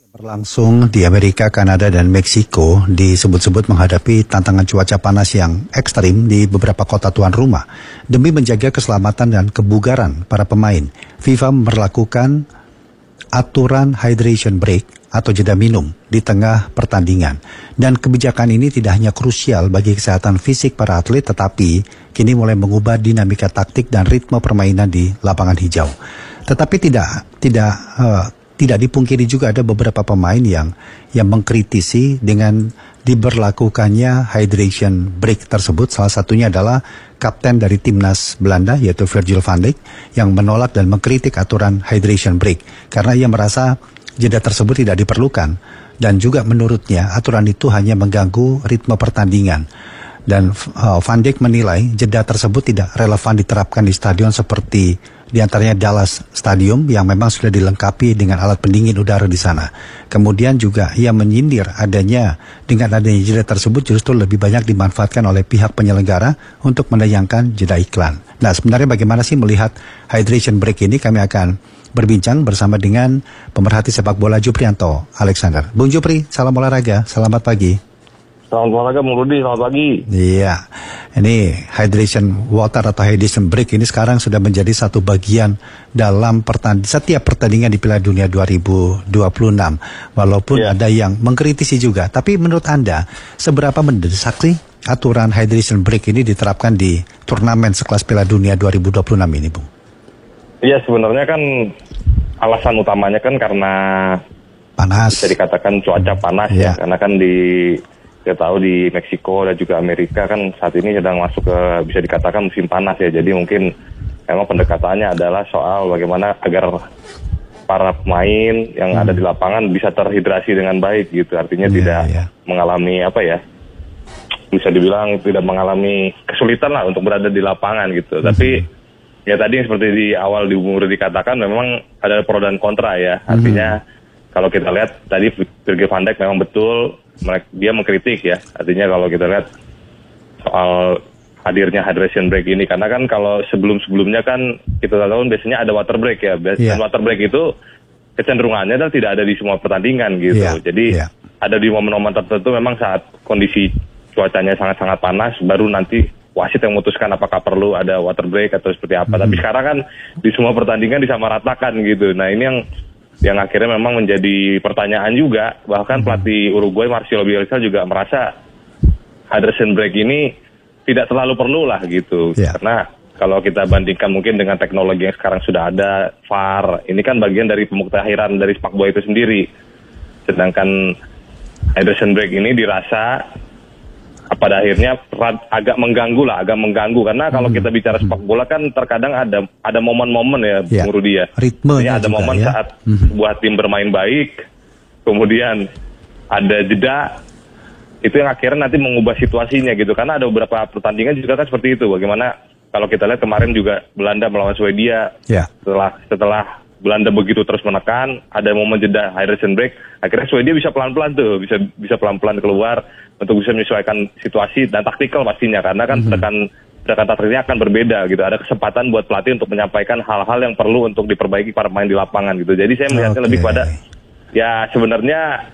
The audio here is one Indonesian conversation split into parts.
Berlangsung di Amerika, Kanada, dan Meksiko disebut-sebut menghadapi tantangan cuaca panas yang ekstrim di beberapa kota tuan rumah. Demi menjaga keselamatan dan kebugaran para pemain, FIFA memperlakukan aturan hydration break atau jeda minum di tengah pertandingan. Dan kebijakan ini tidak hanya krusial bagi kesehatan fisik para atlet, tetapi kini mulai mengubah dinamika taktik dan ritme permainan di lapangan hijau. Tetapi tidak dipungkiri juga ada beberapa pemain yang mengkritisi dengan diberlakukannya hydration break tersebut. Salah satunya adalah kapten dari timnas Belanda yaitu Virgil van Dijk yang menolak dan mengkritik aturan hydration break karena ia merasa jeda tersebut tidak diperlukan dan juga menurutnya aturan itu hanya mengganggu ritme pertandingan. Dan Van Dijk menilai jeda tersebut tidak relevan diterapkan di stadion seperti diantaranya Dallas Stadium yang memang sudah dilengkapi dengan alat pendingin udara di sana. Kemudian juga ia menyindir dengan adanya jeda tersebut justru lebih banyak dimanfaatkan oleh pihak penyelenggara untuk menayangkan jeda iklan. Nah, sebenarnya bagaimana sih melihat hydration break ini? Kami akan berbincang bersama dengan pemerhati sepak bola Juprianto Alexander. Bung Jupri, salam olahraga, selamat pagi. Selamat olahraga, Bung Rudi, selamat pagi. Iya, ini hydration water atau hydration break ini sekarang sudah menjadi satu bagian dalam setiap pertandingan di Piala Dunia 2026. Walaupun ada yang mengkritisi juga. Tapi menurut Anda, seberapa mendesak sih aturan hydration break ini diterapkan di turnamen sekelas Piala Dunia 2026 ini, Bung? Iya, sebenarnya kan alasan utamanya kan karena panas. Bisa dikatakan cuaca panas ya. Karena kan kita tahu di Meksiko dan juga Amerika kan saat ini sedang masuk ke bisa dikatakan musim panas ya. Jadi mungkin memang pendekatannya adalah soal bagaimana agar para pemain yang ada di lapangan bisa terhidrasi dengan baik gitu. Artinya tidak mengalami bisa dibilang tidak mengalami kesulitan lah untuk berada di lapangan gitu. Tapi ya tadi seperti di awal dikatakan memang ada pro dan kontra ya. Artinya kalau kita lihat tadi Virgil van Dijk memang betul dia mengkritik ya. Artinya kalau kita lihat soal hadirnya hydration break ini, karena kan kalau sebelum-sebelumnya kan kita tahu biasanya ada water break ya. Dan water break itu kecenderungannya adalah tidak ada di semua pertandingan gitu. Jadi ada di momen-momen tertentu memang saat kondisi cuacanya sangat-sangat panas baru nanti wasit yang memutuskan apakah perlu ada water break atau seperti apa. Tapi sekarang kan di semua pertandingan disamaratakan gitu. Nah, ini yang akhirnya memang menjadi pertanyaan juga. Bahkan pelatih Uruguay Marcelo Bielsa juga merasa hydration break ini tidak terlalu perlu lah gitu. Karena kalau kita bandingkan mungkin dengan teknologi yang sekarang sudah ada, VAR, ini kan bagian dari pemuktahiran dari sepak bola itu sendiri. Sedangkan hydration break ini dirasa pada akhirnya agak mengganggu karena kalau kita bicara sepak bola kan terkadang ada momen-momen ya Bung Rudi ya. Ritmenya ada momen saat sebuah tim bermain baik, kemudian ada jeda, itu yang akhirnya nanti mengubah situasinya gitu. Karena ada beberapa pertandingan juga kan seperti itu. Bagaimana kalau kita lihat kemarin juga Belanda melawan Swedia, setelah Belanda begitu terus menekan, ada momen jeda hydration break, akhirnya Swedia bisa pelan-pelan bisa pelan-pelan keluar untuk bisa menyesuaikan situasi dan taktikal pastinya, karena kan pendekatan taktiknya akan berbeda gitu. Ada kesempatan buat pelatih untuk menyampaikan hal-hal yang perlu untuk diperbaiki para pemain di lapangan gitu. Jadi saya melihatnya lebih pada ya sebenarnya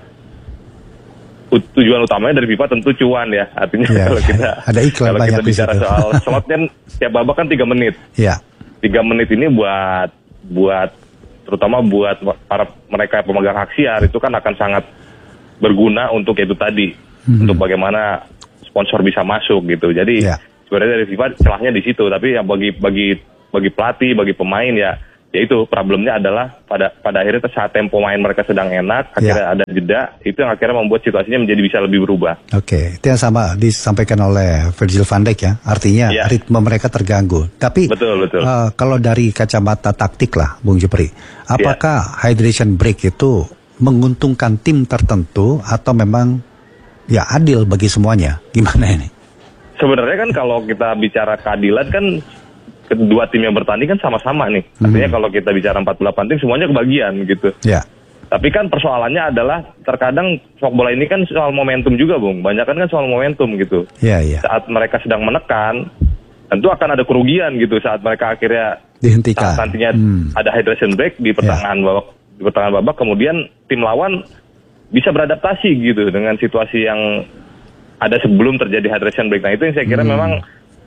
tujuan utamanya dari FIFA tentu cuan ya. Artinya kalau kita bicara soal slotnya tiap babak kan 3 menit. 3 menit ini buat terutama buat para mereka pemegang hak siar itu kan akan sangat berguna untuk itu tadi. Untuk bagaimana sponsor bisa masuk gitu. Jadi sebenarnya dari FIFA celahnya di situ, tapi yang bagi pelatih, bagi pemain ya itu problemnya adalah pada akhirnya saat tempo main mereka sedang enak, akhirnya ada jeda, itu yang akhirnya membuat situasinya menjadi bisa lebih berubah. Oke, itu yang sama disampaikan oleh Virgil van Dijk ya, artinya ritme mereka terganggu. Tapi betul. Kalau dari kacamata taktik lah, Bung Jupri, apakah hydration break itu menguntungkan tim tertentu atau memang adil bagi semuanya? Gimana ini? Sebenarnya kan kalau kita bicara keadilan kan kedua tim yang bertanding kan sama-sama nih. Artinya kalau kita bicara 48 tim semuanya kebagian gitu. Tapi kan persoalannya adalah terkadang sepak bola ini kan soal momentum juga, Bung. Banyak kan soal momentum gitu. Saat mereka sedang menekan, tentu akan ada kerugian gitu saat mereka akhirnya dihentikan. Saat nantinya ada hydration break di pertengahan babak kemudian tim lawan bisa beradaptasi gitu dengan situasi yang ada sebelum terjadi hydration break. Nah itu yang saya kira memang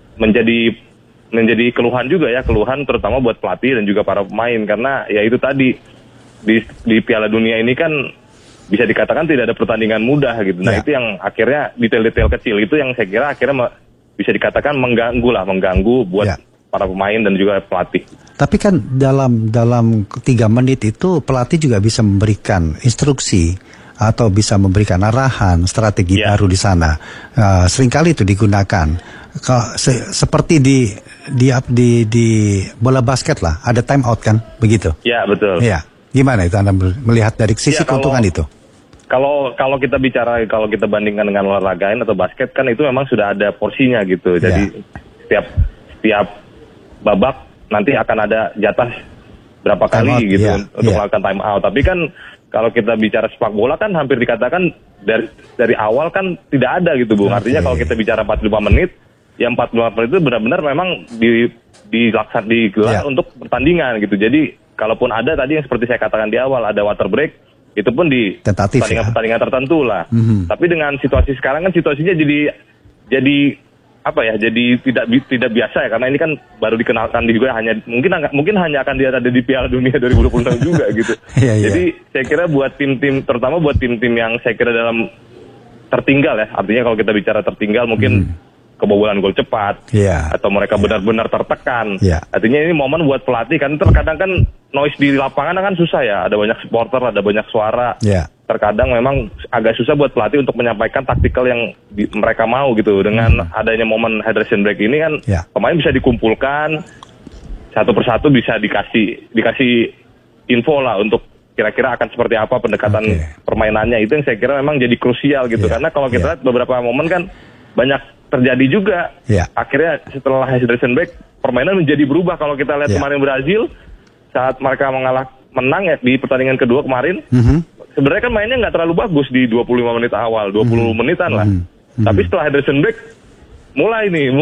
menjadi keluhan juga ya, keluhan terutama buat pelatih dan juga para pemain, karena ya itu tadi di Piala Dunia ini kan bisa dikatakan tidak ada pertandingan mudah gitu. Nah itu yang akhirnya detail-detail kecil itu yang saya kira akhirnya bisa dikatakan mengganggu buat para pemain dan juga pelatih. Tapi kan dalam 3 menit itu pelatih juga bisa memberikan instruksi atau bisa memberikan arahan strategi baru di sana. Seringkali itu digunakan. Seperti di bola basket lah, ada time out kan, begitu? Ya betul. Ya, gimana itu Anda melihat dari sisi keuntungan itu? Kalau kita bicara, kalau kita bandingkan dengan olahraga lain atau basket kan itu memang sudah ada porsinya gitu. Jadi setiap babak nanti akan ada jatah berapa kali out, gitu untuk melakukan time out. Tapi kan kalau kita bicara sepak bola kan hampir dikatakan dari awal kan tidak ada gitu, Bung. Artinya kalau kita bicara 45 menit, ya 45 menit itu benar-benar memang digelar untuk pertandingan gitu. Jadi kalaupun ada tadi yang seperti saya katakan di awal, ada water break, itu pun di pertandingan tertentu lah. Tapi dengan situasi sekarang kan situasinya jadi apa ya, jadi tidak biasa ya, karena ini kan baru dikenalkan juga, mungkin hanya akan dia ada di Piala Dunia 2026 juga gitu. Jadi saya kira buat tim-tim, terutama buat tim-tim yang saya kira dalam tertinggal ya, artinya kalau kita bicara tertinggal mungkin kebobolan gol cepat atau mereka benar-benar tertekan. Artinya ini momen buat pelatih, kan terkadang kan noise di lapangan kan susah ya, ada banyak supporter, ada banyak suara. Terkadang memang agak susah buat pelatih untuk menyampaikan taktikal yang mereka mau gitu. Dengan adanya momen hydration break ini kan pemain bisa dikumpulkan satu persatu, bisa dikasih info lah untuk kira-kira akan seperti apa pendekatan permainannya. Itu yang saya kira memang jadi krusial gitu. Karena kalau kita lihat beberapa momen kan banyak terjadi juga. Akhirnya setelah hydration break permainan menjadi berubah. Kalau kita lihat kemarin Brazil saat mereka menang ya di pertandingan kedua kemarin, sebenarnya kan mainnya nggak terlalu bagus di 25 menit awal, 20 menitan lah. Tapi setelah hydration break mulai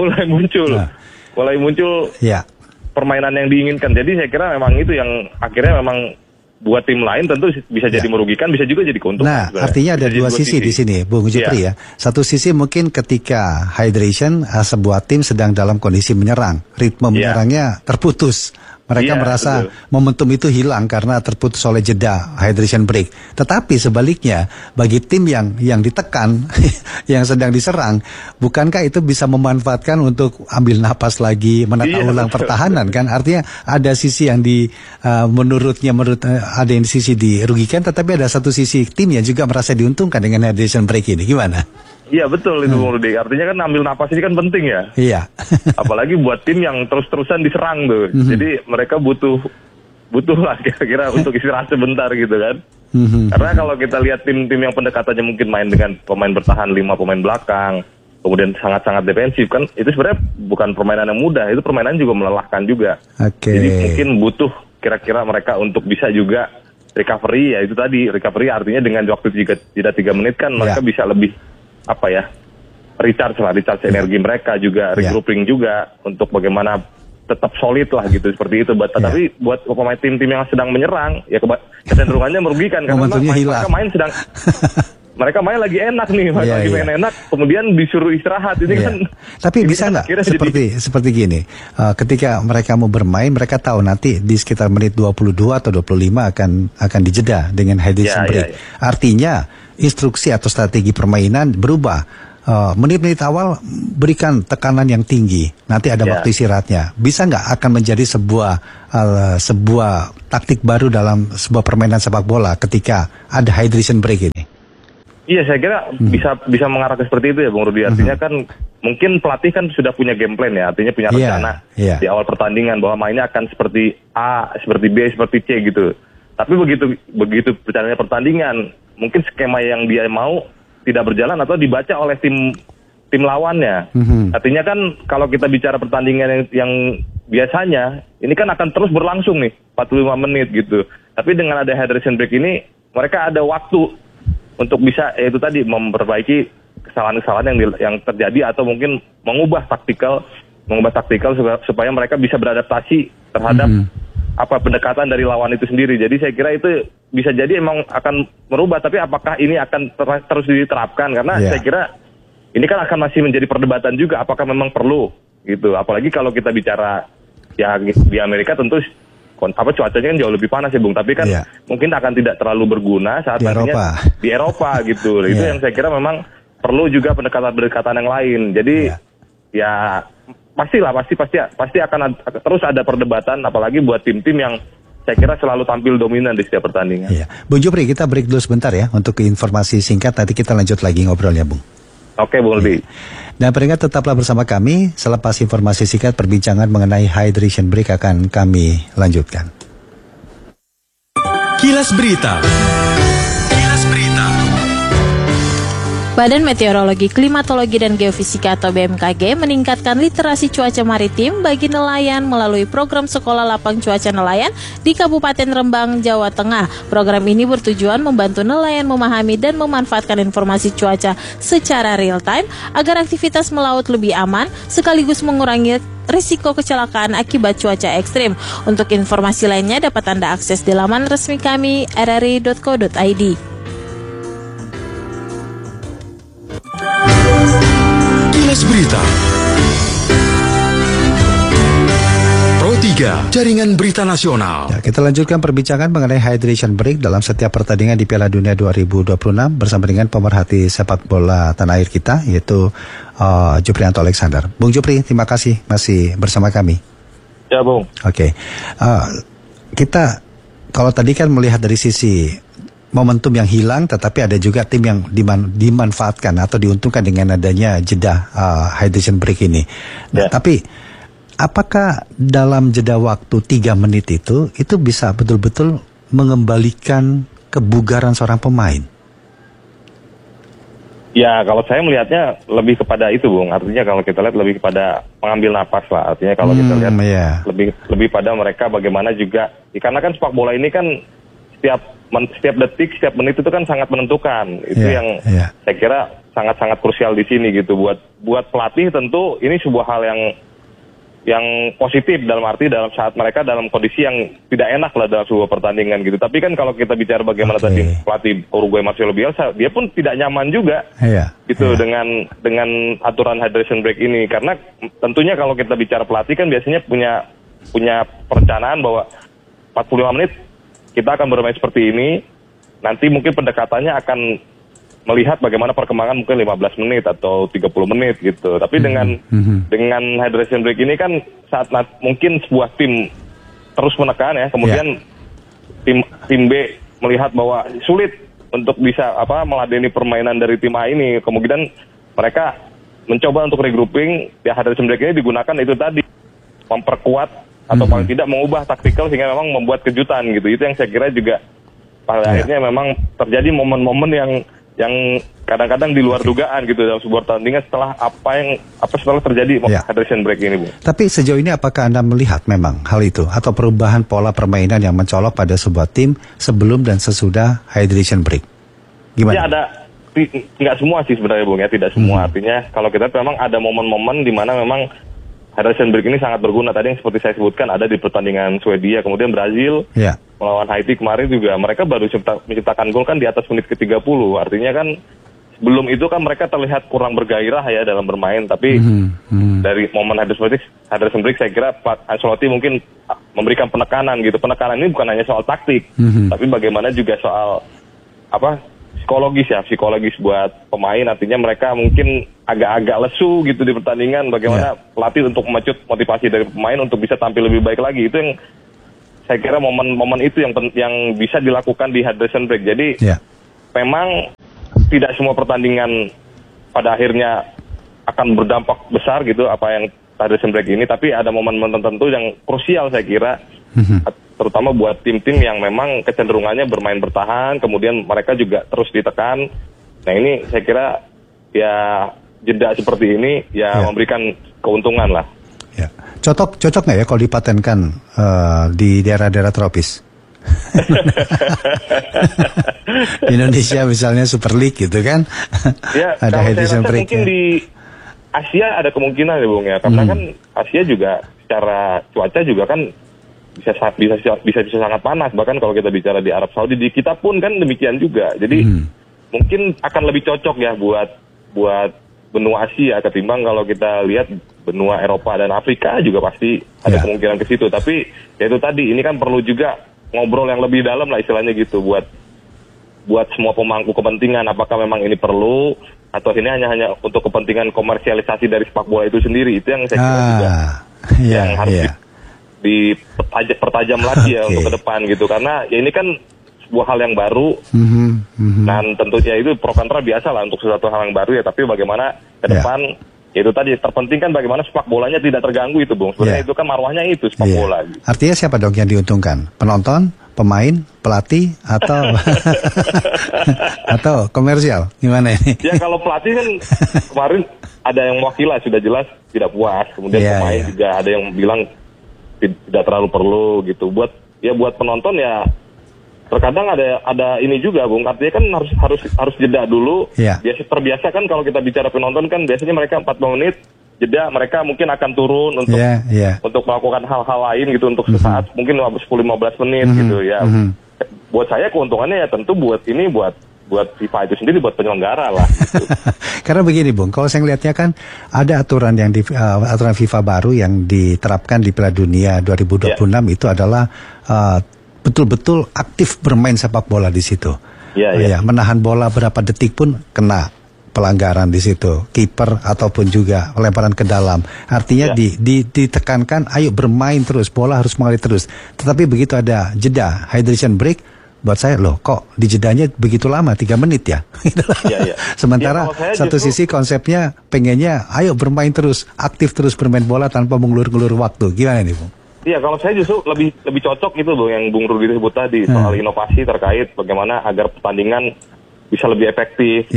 muncul permainan yang diinginkan. Jadi saya kira memang itu yang akhirnya memang buat tim lain tentu bisa jadi merugikan, bisa juga jadi keuntungan. Nah, sebenarnya artinya ada dua sisi di sini, Bung Jupri ya. Satu sisi mungkin ketika hydration, sebuah tim sedang dalam kondisi menyerang, ritme menyerangnya terputus. Mereka merasa momentum itu hilang karena terputus oleh jeda hydration break. Tetapi sebaliknya, bagi tim yang ditekan, yang sedang diserang, bukankah itu bisa memanfaatkan untuk ambil napas lagi, menata ulang pertahanan kan? Artinya ada sisi yang menurut ada yang sisi dirugikan, tetapi ada satu sisi tim yang juga merasa diuntungkan dengan hydration break ini. Gimana? Iya betul itu Bung Rudi. Artinya kan ambil napas ini kan penting ya. Apalagi buat tim yang terus-terusan diserang tuh. Jadi mereka butuh lah kira-kira untuk istirahat sebentar gitu kan. Karena kalau kita lihat tim-tim yang pendekatannya mungkin main dengan pemain bertahan 5 pemain belakang, kemudian sangat-sangat defensif kan, itu sebenarnya bukan permainan yang mudah. Itu permainan juga melelahkan juga. Jadi mungkin butuh kira-kira mereka untuk bisa juga recovery, ya itu tadi recovery artinya dengan waktu jeda 3 menit kan mereka bisa lebih recharge energi mereka, juga regrouping juga untuk bagaimana tetap solid lah gitu, seperti itu. Tapi buat pemain tim-tim yang sedang menyerang ya kecenderungannya merugikan karena mereka main lagi enak nih, main enak, kemudian disuruh istirahat ini kan. Tapi bisa nggak seperti gini, ketika mereka mau bermain, mereka tahu nanti di sekitar menit 22 atau 25 akan dijeda dengan hydration break. Artinya instruksi atau strategi permainan berubah. Menit-menit awal berikan tekanan yang tinggi, nanti ada waktu istirahatnya. Bisa nggak akan menjadi sebuah taktik baru dalam sebuah permainan sepak bola ketika ada hydration break ini? Iya, saya kira bisa mengarah ke seperti itu ya Bung Rudi. Artinya kan mungkin pelatih kan sudah punya game plan ya, artinya punya rencana di awal pertandingan bahwa mainnya akan seperti A, seperti B, seperti C gitu. Tapi begitu berjalannya pertandingan, mungkin skema yang dia mau tidak berjalan atau dibaca oleh tim lawannya. Artinya kan kalau kita bicara pertandingan yang biasanya ini kan akan terus berlangsung nih 45 menit gitu. Tapi dengan ada hydration break ini mereka ada waktu untuk bisa itu tadi memperbaiki kesalahan-kesalahan yang terjadi atau mungkin mengubah taktikal supaya mereka bisa beradaptasi terhadap pendekatan dari lawan itu sendiri. Jadi saya kira itu bisa jadi emang akan merubah, tapi apakah ini akan terus diterapkan? Karena saya kira ini kan akan masih menjadi perdebatan juga, apakah memang perlu gitu. Apalagi kalau kita bicara ya di Amerika tentu cuacanya kan jauh lebih panas ya Bung, tapi kan mungkin akan tidak terlalu berguna saat nantinya di Eropa gitu. Itu yang saya kira memang perlu juga pendekatan-pendekatan yang lain. Jadi ya pasti akan terus ada perdebatan, apalagi buat tim-tim yang saya kira selalu tampil dominan di setiap pertandingan. Iya. Bung Jupri, kita break dulu sebentar ya untuk informasi singkat, nanti kita lanjut lagi ngobrolnya Bung. Oke Bung Albi. Dan peringat tetaplah bersama kami, selepas informasi singkat perbincangan mengenai hydration break akan kami lanjutkan. Kilas Berita. Badan Meteorologi, Klimatologi, dan Geofisika atau BMKG meningkatkan literasi cuaca maritim bagi nelayan melalui program Sekolah Lapang Cuaca Nelayan di Kabupaten Rembang, Jawa Tengah. Program ini bertujuan membantu nelayan memahami dan memanfaatkan informasi cuaca secara real time agar aktivitas melaut lebih aman sekaligus mengurangi risiko kecelakaan akibat cuaca ekstrim. Untuk informasi lainnya dapat Anda akses di laman resmi kami rri.co.id. Kilas Berita. Pro 3, Jaringan Berita Nasional. Ya, kita lanjutkan perbincangan mengenai hydration break dalam setiap pertandingan di Piala Dunia 2026 bersama dengan pemerhati sepak bola tanah air kita, yaitu Juprianto Alexander. Bung Jupri, terima kasih masih bersama kami. Ya Bung. Oke. Kita kalau tadi kan melihat dari sisi momentum yang hilang, tetapi ada juga tim yang dimanfaatkan atau diuntungkan dengan adanya jeda hydration break ini. Nah, tapi apakah dalam jeda waktu 3 menit itu bisa betul-betul mengembalikan kebugaran seorang pemain? Ya, kalau saya melihatnya lebih kepada itu, Bung. Artinya kalau kita lihat lebih kepada mengambil napas lah. Artinya kalau kita lihat lebih pada mereka bagaimana juga, karena kan sepak bola ini kan setiap detik, setiap menit itu kan sangat menentukan. Itu yang saya kira sangat-sangat krusial di sini gitu. Buat pelatih tentu ini sebuah hal yang positif dalam arti dalam saat mereka dalam kondisi yang tidak enak lah dalam sebuah pertandingan gitu. Tapi kan kalau kita bicara bagaimana tadi pelatih Uruguay Marcelo Bielsa, dia pun tidak nyaman juga gitu dengan aturan hydration break ini, karena tentunya kalau kita bicara pelatih kan biasanya punya perencanaan bahwa 45 menit kita akan bermain seperti ini, nanti mungkin pendekatannya akan melihat bagaimana perkembangan mungkin 15 menit atau 30 menit gitu. Tapi dengan hydration break ini kan saat mungkin sebuah tim terus menekan ya, kemudian tim B melihat bahwa sulit untuk bisa meladeni permainan dari tim A ini, kemudian mereka mencoba untuk regrouping, ya hydration break ini digunakan itu tadi, memperkuat atau paling tidak mengubah taktikal sehingga memang membuat kejutan gitu. Itu yang saya kira juga pada akhirnya memang terjadi momen-momen yang kadang-kadang di luar dugaan gitu dalam sebuah pertandingan setelah setelah terjadi hydration break ini, Bu. Tapi sejauh ini apakah Anda melihat memang hal itu atau perubahan pola permainan yang mencolok pada sebuah tim sebelum dan sesudah hydration break? Gimana? Ya nggak semua sih sebenarnya, Bung, ya, tidak semua. Artinya kalau kita memang ada momen-momen di mana memang hydration break ini sangat berguna. Tadi yang seperti saya sebutkan ada di pertandingan Swedia, kemudian Brazil melawan Haiti kemarin juga mereka baru menciptakan gol kan di atas menit ke-30. Artinya kan sebelum itu kan mereka terlihat kurang bergairah ya dalam bermain, tapi dari momen hydration break saya kira Pak Ancelotti mungkin memberikan penekanan gitu. Penekanan ini bukan hanya soal taktik, tapi bagaimana juga soal psikologis buat pemain. Artinya mereka mungkin agak-agak lesu gitu di pertandingan, bagaimana pelatih untuk memacut motivasi dari pemain untuk bisa tampil lebih baik lagi. Itu yang saya kira momen-momen itu yang bisa dilakukan di hydration break. Jadi memang tidak semua pertandingan pada akhirnya akan berdampak besar gitu apa yang hydration break ini, tapi ada momen-momen tertentu yang krusial saya kira, terutama buat tim-tim yang memang kecenderungannya bermain bertahan, kemudian mereka juga terus ditekan. Nah ini saya kira ya jeda seperti ini memberikan keuntungan lah. Ya. Cocok nggak ya kalau dipatenkan di daerah-daerah tropis? Indonesia misalnya Super League gitu kan? Ya, ada hydration break. Mungkin di Asia ada kemungkinan ya, Bung, ya, karena kan Asia juga secara cuaca juga kan bisa sangat panas. Bahkan kalau kita bicara di Arab Saudi, di kita pun kan demikian juga. Jadi mungkin akan lebih cocok ya buat benua Asia ketimbang kalau kita lihat benua Eropa dan Afrika juga pasti ada kemungkinan ke situ. Tapi ya itu tadi, ini kan perlu juga ngobrol yang lebih dalam lah istilahnya gitu buat semua pemangku kepentingan, apakah memang ini perlu atau ini hanya untuk kepentingan komersialisasi dari sepak bola itu sendiri. Itu yang saya kira juga yang harus dipertajam lagi ya untuk ke depan gitu, karena ya ini kan sebuah hal yang baru dan tentunya itu pro kontra biasa lah untuk sesuatu hal yang baru ya, tapi bagaimana ke depan itu tadi terpenting kan bagaimana sepak bolanya tidak terganggu itu Bung. Sebenarnya itu kan marwahnya itu sepak bola gitu. Artinya siapa dong yang diuntungkan? Penonton, pemain, pelatih, atau atau komersial? Gimana ini? Ya kalau pelatih kan kemarin ada yang mewakili sudah jelas tidak puas. Kemudian pemain juga ada yang bilang tidak terlalu perlu gitu. Buat penonton ya terkadang ada ini juga Bung, artinya kan harus jeda dulu. Biasa terbiasa kan kalau kita bicara penonton kan biasanya mereka 40 menit jeda, mereka mungkin akan turun untuk melakukan hal-hal lain gitu untuk sesaat, mungkin 10-15 menit gitu ya. Buat saya keuntungannya ya tentu buat FIFA itu sendiri, buat penyelenggara lah gitu. Karena begini Bung, kalau saya ngelihatnya kan ada aturan aturan FIFA baru yang diterapkan di Piala Dunia 2026 itu adalah betul-betul aktif bermain sepak bola di situ. Menahan bola berapa detik pun kena pelanggaran di situ. Kiper ataupun juga lemparan ke dalam. Artinya ditekankan, ayo bermain terus, bola harus mengalir terus. Tetapi begitu ada jeda, hydration break, buat saya loh kok di jedanya begitu lama, 3 menit ya. Sementara satu sisi konsepnya pengennya ayo bermain terus, aktif terus bermain bola tanpa mengulur-ulur waktu. Gimana nih Bung? Iya, kalau saya justru lebih cocok itu Bung, yang Bung Rudi sebut tadi soal inovasi terkait bagaimana agar pertandingan bisa lebih efektif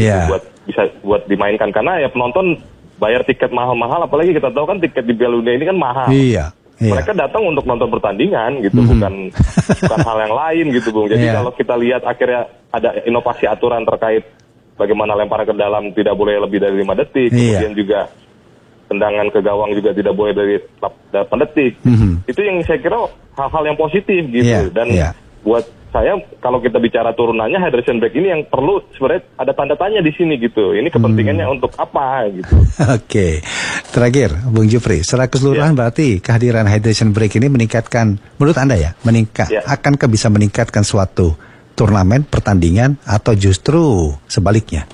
buat dimainkan, karena ya penonton bayar tiket mahal-mahal, apalagi kita tahu kan tiket di Piala Dunia ini kan mahal. Mereka datang untuk nonton pertandingan gitu, bukan hal yang lain gitu Bung. Jadi kalau kita lihat akhirnya ada inovasi aturan terkait bagaimana lemparan ke dalam tidak boleh lebih dari 5 detik, kemudian juga tendangan ke gawang juga tidak boleh dari 8 detik. Itu yang saya kira hal-hal yang positif gitu. Dan buat saya kalau kita bicara turunannya hydration break ini yang perlu sebenarnya ada tanda tanya di sini gitu. Ini kepentingannya untuk apa gitu. Oke. Terakhir Bung Jupri, secara keseluruhan berarti kehadiran hydration break ini meningkatkan, menurut Anda ya, akankah bisa meningkatkan suatu turnamen, pertandingan, atau justru sebaliknya?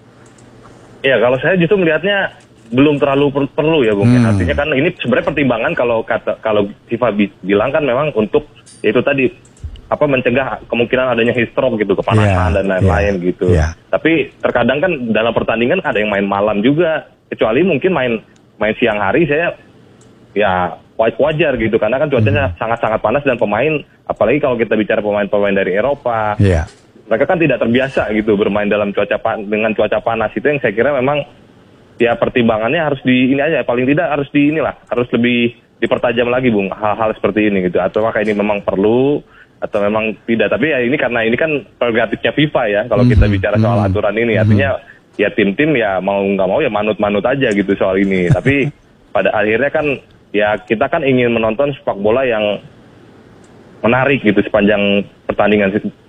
Ya, kalau saya justru melihatnya belum terlalu perlu ya Bung. Artinya kan ini sebenarnya pertimbangan kalau FIFA bilang kan memang untuk itu tadi mencegah kemungkinan adanya heat stroke gitu, kepanasan dan lain-lain gitu. Tapi terkadang kan dalam pertandingan ada yang main malam juga, kecuali mungkin main siang hari saya ya wajar gitu, karena kan cuacanya sangat-sangat panas dan pemain, apalagi kalau kita bicara pemain-pemain dari Eropa, mereka kan tidak terbiasa gitu bermain dalam dengan cuaca panas. Itu yang saya kira memang ya pertimbangannya harus paling tidak harus harus lebih dipertajam lagi Bung, hal-hal seperti ini gitu. Atau apakah ini memang perlu atau memang tidak. Tapi ya ini karena ini kan prerogatifnya FIFA ya kalau kita bicara soal aturan ini. Artinya ya tim-tim ya mau nggak mau ya manut-manut aja gitu soal ini. Tapi pada akhirnya kan ya kita kan ingin menonton sepak bola yang menarik gitu sepanjang pertandingan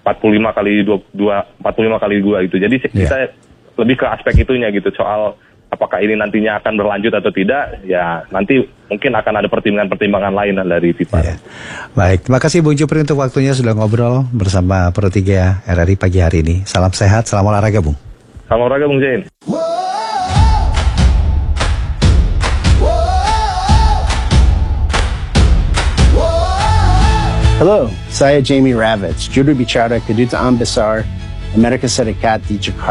45 kali 2 itu. Jadi kita lebih ke aspek itunya gitu, soal apakah ini nantinya akan berlanjut atau tidak, ya nanti mungkin akan ada pertimbangan-pertimbangan lain dari FIFA. Baik, terima kasih Bung Jupri untuk waktunya sudah ngobrol bersama Pro 3 RRI pagi hari ini. Salam sehat, salam olahraga Bung. Salam olahraga Bung Zain. Hello, saya Jamie Ravitz, juru bicara Kedutaan Besar Amerika Serikat di Jakarta.